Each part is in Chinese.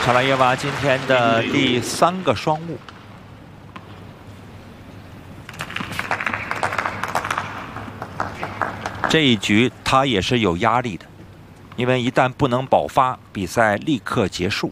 查拉耶娃今天的第3个双误。这一局他也是有压力的，因为一旦不能爆发，比赛立刻结束。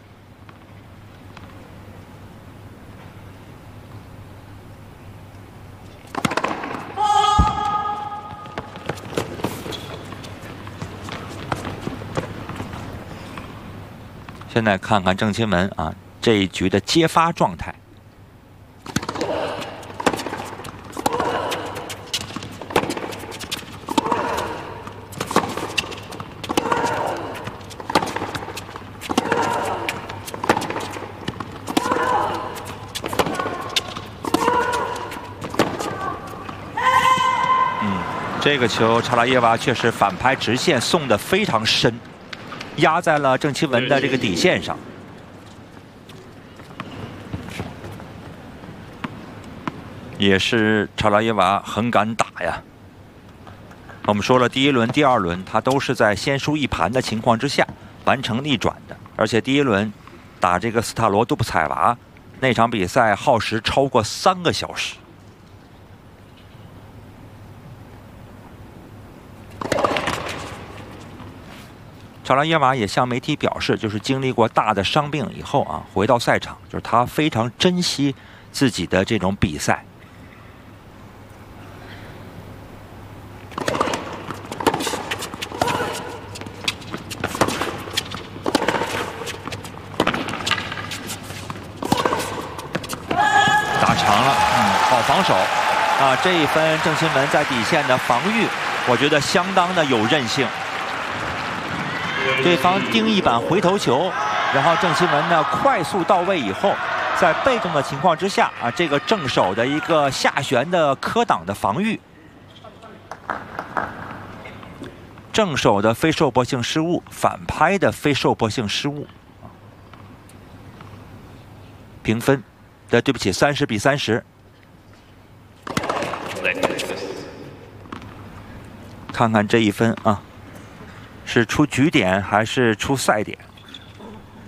现在看看郑钦文啊，这一局的接发状态。这个球查拉耶娃确实反拍直线送得非常深。 压在了郑钦文的这个底线上，也是查拉耶娃很敢打呀。我们说了，第1轮、第2轮他都是在先输1盘的情况之下完成逆转的，而且第1轮打这个斯塔罗杜布采娃那场比赛耗时超过3个小时。 查拉耶娃也向媒体表示，就是经历过大的伤病以后啊，回到赛场，就是他非常珍惜自己的这种比赛。打长了，好防守啊！这一分郑钦文在底线的防御，我觉得相当的有韧性。 对方盯一板回头球，然后郑钦文呢快速到位以后，在被动的情况之下啊，这个正手的一个下旋的磕挡的防御，正手的非受迫性失误，反拍的非受迫性失误，平分，对不起，30比30。看看这一分啊。 是出局点还是出赛点？